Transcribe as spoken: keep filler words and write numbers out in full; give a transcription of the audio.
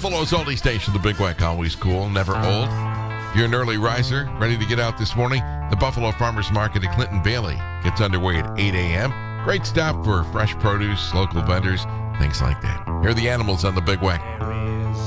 Buffalo's oldie station, the Big Wack, always cool, never old. If you're an early riser, ready to get out this morning, the Buffalo Farmers Market at Clinton Bailey gets underway at eight a.m. Great stop for fresh produce, local vendors, things like that. Here are the animals on the Big Wack.